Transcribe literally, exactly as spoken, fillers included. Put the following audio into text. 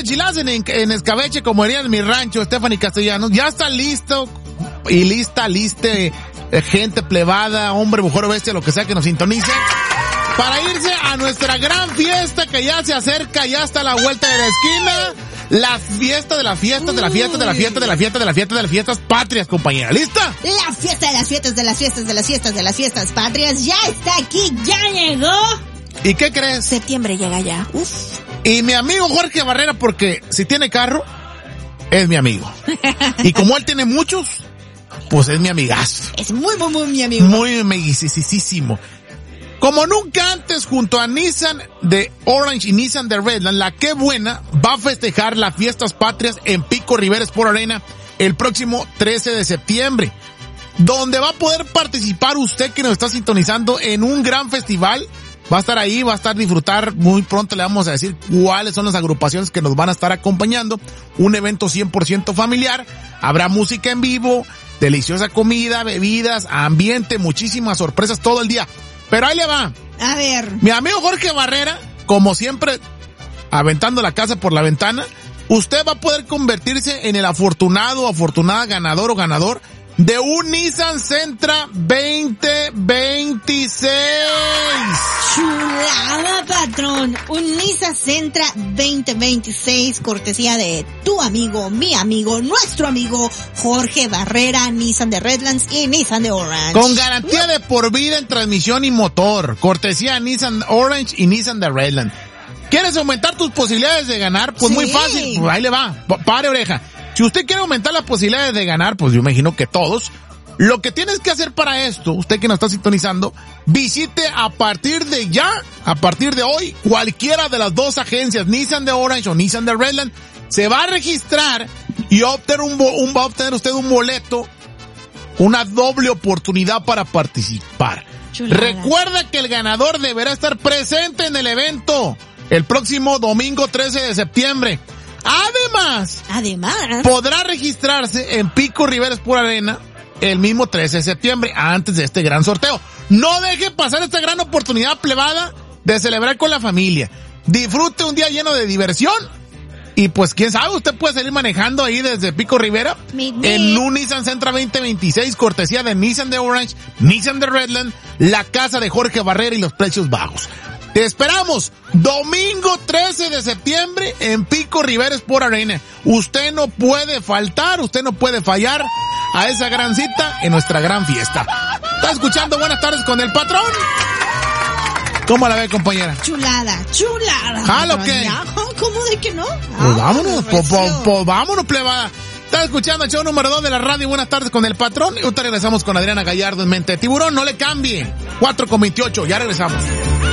enchiladas en, en escabeche, como dirían en mi rancho, Stephanie Castellanos. Ya está listo y lista, liste, eh, gente plebada, hombre, mujer o bestia, lo que sea que nos sintonice, para irse a nuestra gran fiesta que ya se acerca, ya está a la vuelta de la esquina. La fiesta de las fiestas, de la fiesta, de la fiesta, de la fiesta, de la fiesta, de las fiestas patrias, compañera. ¿Lista? La fiesta de las fiestas, de las fiestas, de las fiestas, de las fiestas patrias ya está aquí, ya llegó. ¿Y qué crees? Septiembre llega ya. Uf. Y mi amigo Jorge Barrera, porque si tiene carro, es mi amigo. Y como él tiene muchos, pues es mi amigazo. Es muy, muy, muy mi amigo. Muy amiguisísimo. Como nunca antes, junto a Nissan de Orange y Nissan de Redland, la Qué Buena va a festejar las fiestas patrias en Pico Rivera Sport Arena el próximo trece de septiembre, donde va a poder participar usted que nos está sintonizando en un gran festival. Va a estar ahí, va a estar disfrutar, muy pronto le vamos a decir cuáles son las agrupaciones que nos van a estar acompañando. Un evento cien por ciento familiar, habrá música en vivo, deliciosa comida, bebidas, ambiente, muchísimas sorpresas todo el día. Pero ahí le va. A ver. Mi amigo Jorge Barrera, como siempre, aventando la casa por la ventana, usted va a poder convertirse en el afortunado, afortunada ganador o ganador de un Nissan Sentra veinte veintiséis. Chulada, patrón. Un Nissan Sentra veinte veintiséis, cortesía de tu amigo, mi amigo, nuestro amigo Jorge Barrera, Nissan de Redlands y Nissan de Orange. Con garantía de por vida en transmisión y motor, cortesía Nissan Orange y Nissan de Redlands. ¿Quieres aumentar tus posibilidades de ganar? Pues sí. Muy fácil, pues ahí le va, pare oreja. Si usted quiere aumentar las posibilidades de ganar, pues yo imagino que todos, lo que tienes que hacer para esto, usted que nos está sintonizando, visite a partir de ya, a partir de hoy, cualquiera de las dos agencias, Nissan de Orange o Nissan de Redland, se va a registrar y obtener un, un, va a obtener usted un boleto, una doble oportunidad para participar. Chulada. Recuerda que el ganador deberá estar presente en el evento el próximo domingo trece de septiembre. Además, Además, podrá registrarse en Pico Rivera Sport Arena el mismo trece de septiembre, antes de este gran sorteo. No deje pasar esta gran oportunidad plebada de celebrar con la familia. Disfrute un día lleno de diversión. Y pues quién sabe, usted puede salir manejando ahí desde Pico Rivera mi, mi. en un Nissan Sentra veinte veintiséis, cortesía de Nissan de Orange, Nissan de Redland, la casa de Jorge Barrera y los precios bajos. Te esperamos domingo trece de septiembre en Pico Rivera Sport Arena. Usted no puede faltar, usted no puede fallar a esa gran cita en nuestra gran fiesta. ¿Está escuchando Buenas Tardes con el Patrón? ¿Cómo la ve, compañera? Chulada, chulada. ¿Jalo qué? ¿Cómo de que no? Pues vámonos, pues pues, pues, vámonos, plebada. Está escuchando el show número dos de la radio. Buenas Tardes con el Patrón. Y ahorita regresamos con Adriana Gallardo en Mente de Tiburón. No le cambie. cuatro con veintiocho, ya regresamos.